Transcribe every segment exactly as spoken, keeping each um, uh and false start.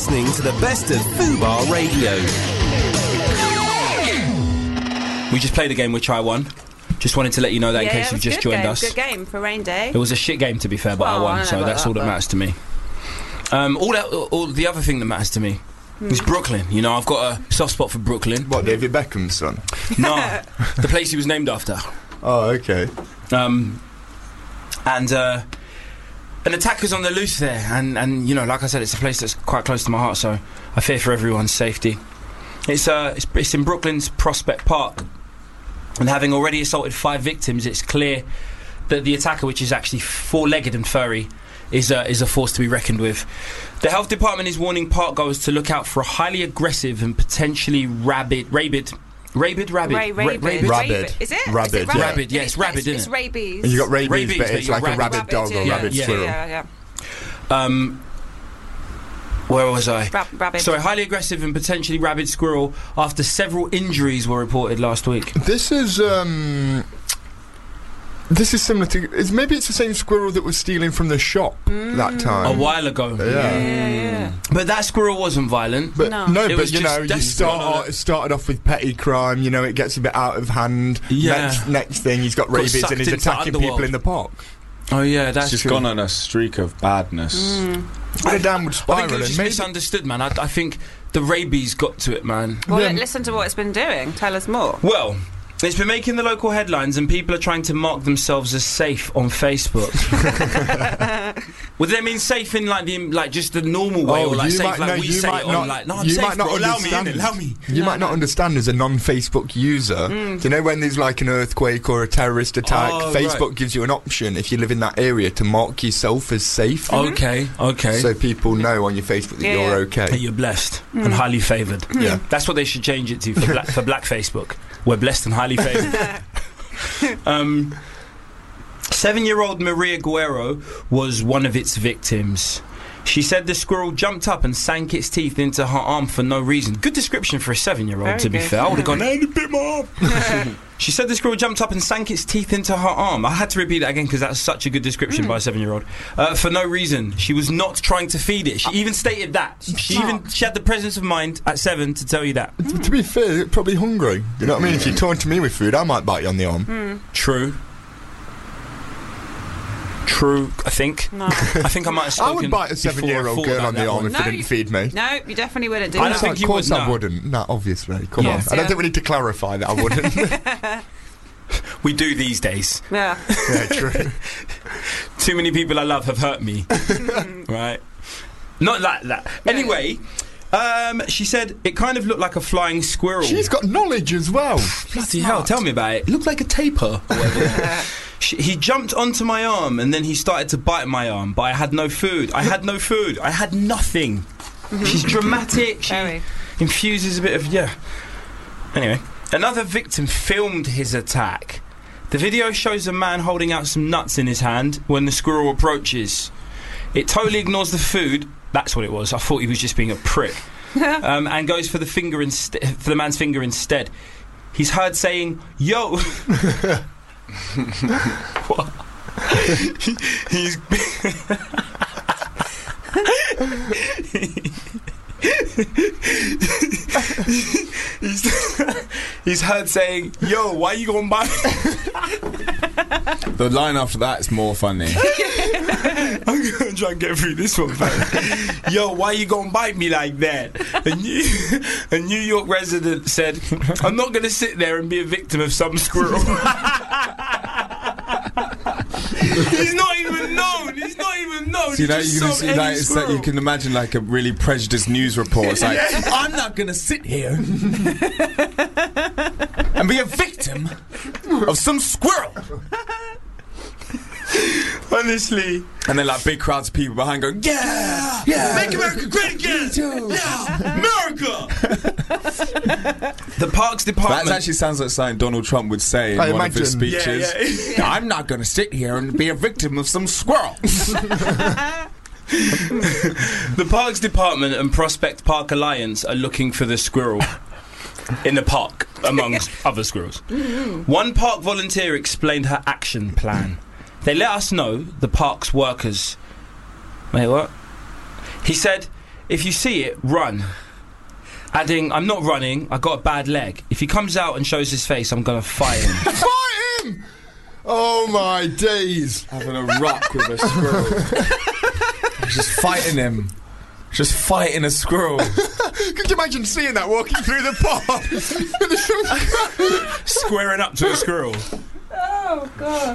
listening to the best of Fubar Radio. We just played a game which I won. Just wanted to let you know that yeah, in case you've just good joined game. us. Good game for rain day. It was a shit game, to be fair, but Oh, I won, I so know that's about all that that, matters to me. Um, all, that, all the other thing that matters to me is Brooklyn. You know, I've got a soft spot for Brooklyn. What, David Beckham's son? No, the place he was named after. Oh, okay. Um, and uh, an attacker's on the loose there, and, and you know, like I said, it's a place that's quite close to my heart, so I fear for everyone's safety. It's uh, it's, it's in Brooklyn's Prospect Park, and having already assaulted five victims, it's clear that the attacker, which is actually four-legged and furry, is a, is a force to be reckoned with. The health department is warning park goers to look out for a highly aggressive and potentially rabid, rabid, rabid, rabid, Ray, ra- rabid. rabid. Rabid. Is it? Rabid, Is it yeah. Rabid, yeah, it's rabid, it's, isn't it's it? rabies. And you got rabies, Rabies, but but it's you like got a rabid Rabbit, dog or yeah. rabid Yeah. squirrel. Yeah, yeah, Um, where was I? Rab- rabbit. Sorry, highly aggressive and potentially rabid squirrel after several injuries were reported last week. This is, um... This is similar to... It's, maybe it's the same squirrel that was stealing from the shop that A time. while ago. Yeah. Yeah, yeah, yeah. But that squirrel wasn't violent. But No. no, It but was you just know, you desperate. start No, no, no. off, it started off with petty crime. You know, it gets a bit out of hand. Yeah. Next, next thing, he's got, Got rabies sucked and he's into attacking underworld. people in the park. Oh yeah, that's It's just true. gone on a streak of badness. Bit of downward I think spiral. it was just maybe- misunderstood, man. I, I think the rabies got to it, man. Well, Yeah. listen to what it's been doing. Tell us more. Well, it's been making the local headlines, and people are trying to mark themselves as safe on Facebook. Well, do they mean safe in like the like just the normal way, Oh, or like you safe might- like no, we you say might it on not- like no, I'm you safe, might not bro. Allow me in, understand. allow me. You No, might not no. understand as a non-Facebook user. Do you know when there's like an earthquake or a terrorist attack, Oh, Facebook right. gives you an option if you live in that area to mark yourself as safe, Okay, okay. so people know on your Facebook that Yeah, you're yeah. okay. That you're blessed and highly favoured. Yeah. That's what they should change it to for black, for black Facebook. We're blessed and highly favoured. um, seven-year-old Maria Guerrero was one of its victims. She said the squirrel jumped up and sank its teeth into her arm for no reason. Good description for a seven-year-old, Very to be good. fair. I would have gone, hey, it bit my arm. She said the squirrel jumped up and sank its teeth into her arm. I had to repeat that again because that's such a good description by a seven-year-old. Uh, for no reason. She was not trying to feed it. She even stated that. She even she had the presence of mind at seven to tell you that. To, to be fair, you're probably hungry. You know what I mean? If you're taunting me with food, I might bite you on the arm. True. True, I think. No. I think I might have I spoken would bite a before I seven-year-old thought girl about on the that arm one. if No, they didn't you- feed me. No, you definitely wouldn't do I don't that. think you of course would, I no. wouldn't. No, obviously. Come Yes, on. I don't yeah. think we need to clarify that I wouldn't. We do these days. Yeah. Yeah, true. Too many people I love have hurt me. Right? Not like that. Anyway, um, she said it kind of looked like a flying squirrel. She's got knowledge as well. Bloody hell, tell me about it. It looked like a taper. or whatever. She, he jumped onto my arm and then he started to bite my arm, but I had no food. I had no food. I had nothing. She's dramatic. She Very. infuses a bit of, yeah. Anyway, another victim filmed his attack. The video shows a man holding out some nuts in his hand when the squirrel approaches. It totally ignores the food. That's what it was. I thought he was just being a prick. um, and goes for the finger instead, for the man's finger instead. He's heard saying, "Yo." What? He- he's he's, he's heard saying, "Yo, why you gonna buy?" The line after that is more funny. I'm gonna try and get through this one, fam. Yo, why you gonna bite me like that? A New, a New York resident said, "I'm not gonna sit there and be a victim of some squirrel." He's not even known. He's not even known. So you know, He's you just can, some see, like, any it's like, you squirrel. can imagine like a really prejudiced news report. It's like, I'm not going to sit here and be a victim of some squirrel. Honestly. And then like big crowds of people behind going, yeah, yeah, Make America great again. Yeah, America. The Parks That Department. actually sounds like something Donald Trump would say in I one of his imagine. speeches. Yeah, yeah. I'm not going to sit here and be a victim of some squirrel. The Parks Department and Prospect Park Alliance are looking for the squirrel in the park, amongst other squirrels. One park volunteer explained her action plan. They let us know, the park's workers. Wait, what? He said, if you see it, run. Adding, I'm not running, I got a bad leg. If he comes out and shows his face, I'm gonna fight him. Fight him! Oh my days! Having a ruck with a squirrel. Just fighting him. Just fighting a squirrel. Could you imagine seeing that walking through the park? Squaring up to a squirrel. Oh, God.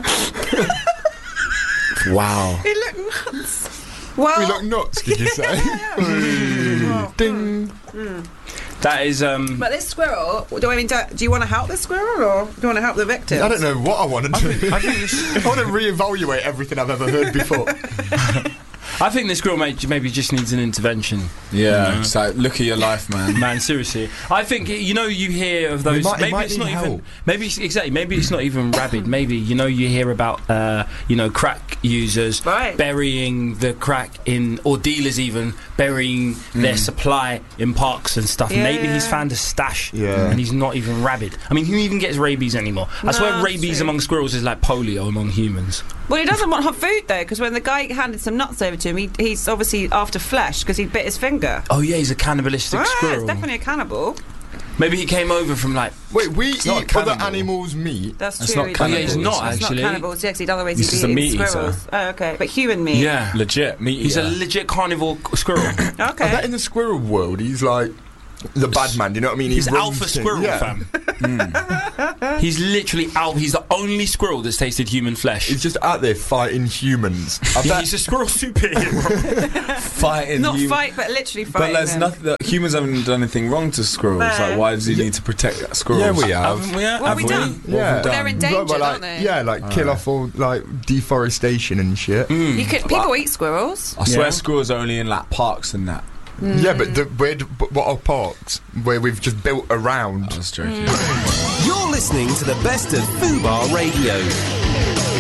Wow. He looked nuts. Well, We look nuts, did you say? Ding. That is, um... but this squirrel, do I mean, do, do you want to help the squirrel or do you want to help the victim? I don't know what I want to do. I think this, I want to reevaluate everything I've ever heard before. I think this squirrel may, maybe just needs an intervention. Yeah, Yeah. it's like, look at your life, man. Man, seriously. I think, you know, you hear of those... might- it maybe might it's need not even... help. Maybe, it's, exactly, maybe it's not even rabid. Maybe, you know, you hear about, uh, you know, crack users Right. burying the crack in... Or dealers even, burying their supply in parks and stuff. Yeah, maybe he's yeah. found a stash Yeah. and he's not even rabid. I mean, who even gets rabies anymore? I No, swear rabies true. among squirrels is like polio among humans. Well, he doesn't want hot food, though, because when the guy handed some nuts over to him, he, he's obviously after flesh because he bit his finger. Oh, yeah, he's a cannibalistic Ah, squirrel. it's definitely a cannibal. Maybe he came over from like... Wait, we eat not a other cannibal. animals' meat. That's It's true. not he cannibal. does. Yeah, he's not, It's actually. not cannibals, yeah, 'cause he'd otherwise This he'd is be a eating meat eater. squirrels. Oh, okay. But human meat. Yeah. Legit meat He's a eater. legit carnivore squirrel. Okay. I bet in the squirrel world, he's like the bad man. You know what I mean? He He's runs alpha things. squirrel, Yeah. fam. He's literally alpha. He's the only squirrel that's tasted human flesh. He's just out there fighting humans. I Yeah, bet. he's a squirrel superhero. Fighting Not you. fight, but literally fight. But there's him. nothing. That humans haven't done anything wrong to squirrels. No. Like, why does he need to protect that squirrel? Yeah, we have. Haven't we? What have Have we we? done? What have we Yeah. done? They're in Well, danger, like, aren't they? Yeah, like kill off all like deforestation and shit. You could, people eat squirrels. I swear Yeah. squirrels are only in like parks and that. Yeah, but the, where, d- but what are parks where we've just built around? I was joking. You're listening to the best of Fubar Radio.